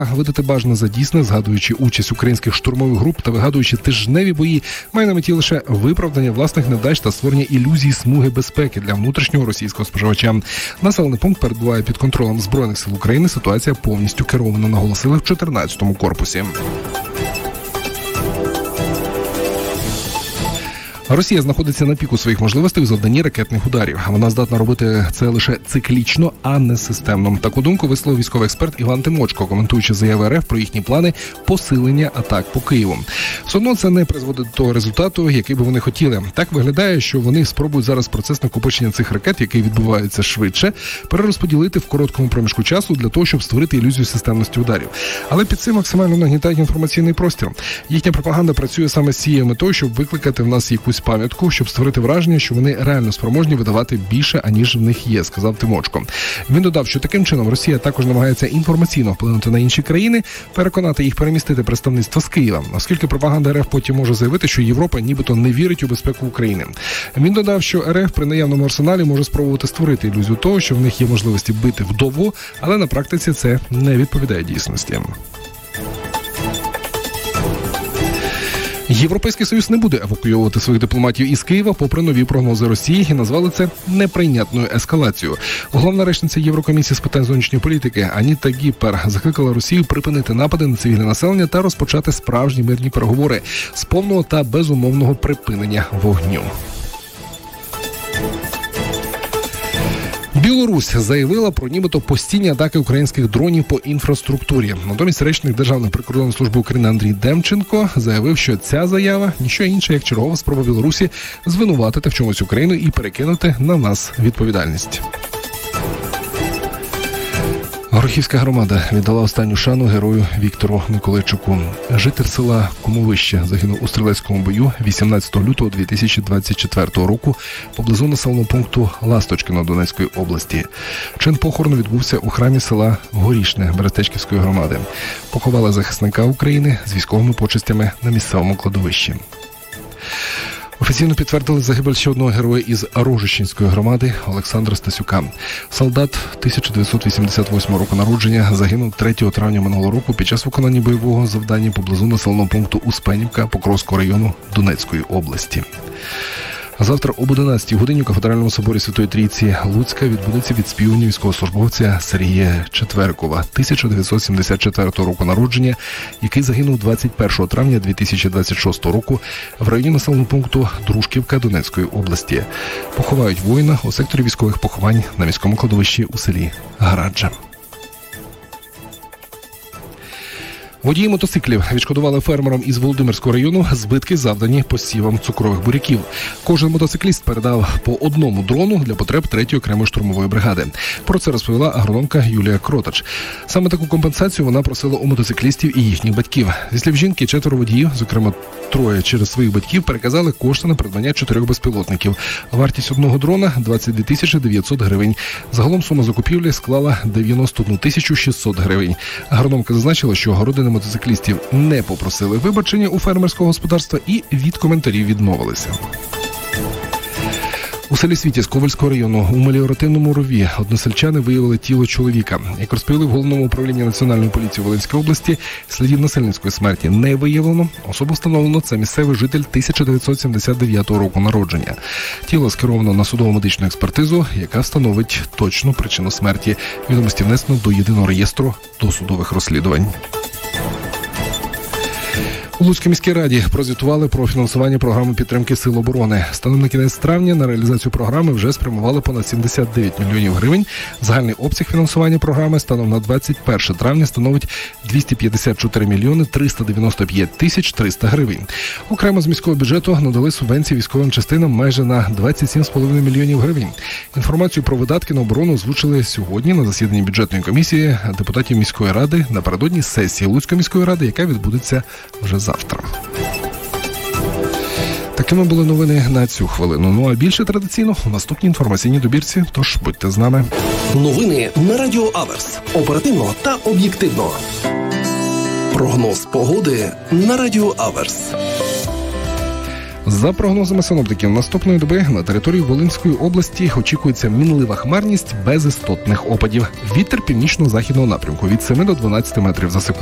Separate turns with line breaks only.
Видати бажане за дійсне, згадуючи участь українських штурмових груп та вигадуючи тижневі бої, має на меті лише виправдання власних невдач та створення ілюзій смуги безпеки для внутрішнього російського споживача. Населений пункт перебуває під контролем Збройних сил України. Ситуація повністю керована, наголосили в 14-му корпусі. Росія знаходиться на піку своїх можливостей у завданні ракетних ударів. Вона здатна робити це лише циклічно, а не системно. Таку думку висловив військовий експерт Іван Тимочко, коментуючи заяви РФ про їхні плани посилення атак по Києву. Все одно це не призводить до того результату, який би вони хотіли. Так виглядає, що вони спробують зараз процес накопичення цих ракет, який відбувається швидше, перерозподілити в короткому проміжку часу для того, щоб створити ілюзію системності ударів. Але під цим максимально нагнітають інформаційний простір. Їхня пропаганда працює саме з цією метою, щоб викликати в нас якусь пам'ятку, щоб створити враження, що вони реально спроможні видавати більше, аніж в них є, сказав Тимочко. Він додав, що таким чином Росія також намагається інформаційно вплинути на інші країни, переконати їх перемістити представництво з Києва, оскільки пропаганда РФ потім може заявити, що Європа нібито не вірить у безпеку України. Він додав, що РФ при наявному арсеналі може спробувати створити ілюзію того, що в них є можливості бити вдовго, але на практиці це не відповідає дійсності. Європейський Союз не буде евакуювати своїх дипломатів із Києва попри нові прогнози Росії і назвали це неприйнятною ескалацією. Головна речниця Єврокомісії з питань зовнішньої політики Аніта Гіппер закликала Росію припинити напади на цивільне населення та розпочати справжні мирні переговори з повного та безумовного припинення вогню. Білорусь заявила про нібито постійні атаки українських дронів по інфраструктурі. Натомість речник Державної прикордонної служби України Андрій Демченко заявив, що ця заява – ніщо інше, як чергова спроба Білорусі звинуватити в чомусь Україну і перекинути на нас відповідальність. Горохівська громада віддала останню шану герою Віктору Миколайчуку. Житель села Кумовище загинув у стрілецькому бою 18 лютого 2024 року поблизу населеного пункту Ласточкино Донецької області. Чин похорону відбувся у храмі села Горішне Берестечківської громади. Поховали захисника України з військовими почестями на місцевому кладовищі. Офіційно підтвердили загибель ще одного героя із Рожищенської громади Олександра Стасюка. Солдат 1988 року народження загинув 3 травня минулого року під час виконання бойового завдання поблизу населеного пункту Успенівка Покровського району Донецької області. Завтра об 11 годині у Кафедральному соборі Святої Трійці Луцька відбудеться відспівування військовослужбовця Сергія Четверкова, 1974 року народження, який загинув 21 травня 2026 року в районі населеного пункту Дружківка Донецької області. Поховають воїна у секторі військових поховань на міському кладовищі у селі Гараджа. Водії мотоциклів відшкодували фермерам із Володимирського району збитки, завдані посівам цукрових буряків. Кожен мотоцикліст передав по одному дрону для потреб 3-ї окремої штурмової бригади. Про це розповіла агрономка Юлія Кротач. Саме таку компенсацію вона просила у мотоциклістів і їхніх батьків. Зі слів жінки, 4 водіїв, зокрема 3 через своїх батьків, переказали кошти на придбання 4 безпілотників. Вартість одного дрона – 22 900 гривень. Загалом сума закупівлі склала 91 600 гривень. Агрономка зазначила, що родини мотоциклістів не попросили вибачення у фермерського господарства і від коментарів відмовилися. У селі Світязь Ковальського району у меліоративному рові односельчани виявили тіло чоловіка. Як розповіли в Головному управлінні Національної поліції Волинської області, слідів насильницької смерті не виявлено. Особу встановлено – це місцевий житель 1979 року народження. Тіло скеровано на судово-медичну експертизу, яка встановить точну причину смерті. Відомості внесено до єдиного реєстру досудових розслідувань. У Луцькій міській раді прозвітували про фінансування програми підтримки Сил оборони. Станом на кінець травня на реалізацію програми вже спрямували понад 79 мільйонів гривень. Загальний обсяг фінансування програми станом на 21 травня становить 254 мільйони 395 тисяч 300 гривень. Окремо з міського бюджету надали субвенції військовим частинам майже на 27,5 мільйонів гривень. Інформацію про видатки на оборону озвучили сьогодні на засіданні бюджетної комісії депутатів міської ради напередодні сесії Луцької міської ради, яка відбудеться вже завтра. Такими були новини на цю хвилину. Ну а більше традиційно у наступній інформаційній добірці, тож будьте з нами.
Новини на Радіо Аверс. Оперативно та об'єктивно. Прогноз погоди на Радіо Аверс.
За прогнозами синоптиків, наступної доби на території Волинської області очікується мінлива хмарність без істотних опадів. Вітер північно-західного напрямку від 7 до 12 метрів за секунду.